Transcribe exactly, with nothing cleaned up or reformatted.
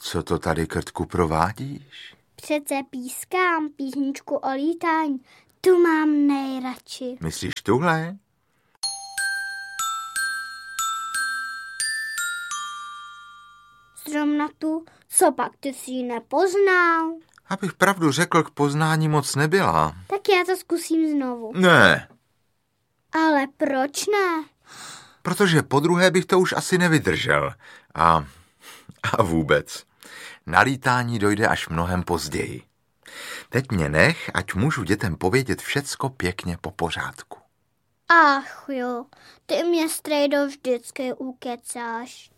co to tady, Krtku, provádíš? Přece pískám písničku o lítání. Tu mám nejradši. Myslíš tuhle? Zrovna tu, co pak ty jsi ji nepoznal? Abych pravdu řekl, k poznání moc nebyla. Tak já to zkusím znovu. Ne, Ale proč ne? protože podruhé bych to už asi nevydržel. A, a vůbec. Na lítání dojde až mnohem později. Teď mě nech, ať můžu dětem povědět všecko pěkně po pořádku. Ach jo, ty mě strejdo vždycky ukecáš.